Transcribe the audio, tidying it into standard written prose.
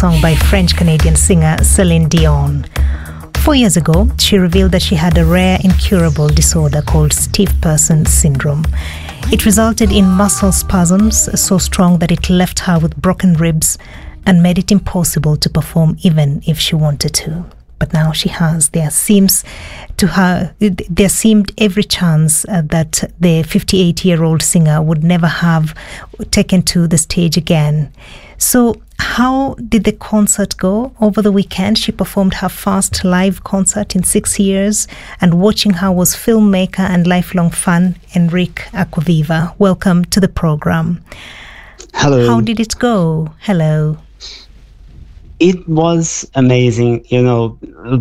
song by French-Canadian singer Celine Dion. 4 years ago, she revealed that she had a rare incurable disorder called stiff person syndrome. It resulted in muscle spasms so strong that it left her with broken ribs and made it impossible to perform even if she wanted to. But now she has. There seemed every chance that the 58-year-old singer would never have taken to the stage again. So how did the concert go? Over the weekend, she performed her first live concert in 6 years, and watching her was filmmaker and lifelong fan Enrique Acquaviva. Welcome to the program. Hello. How did it go? Hello. It was amazing.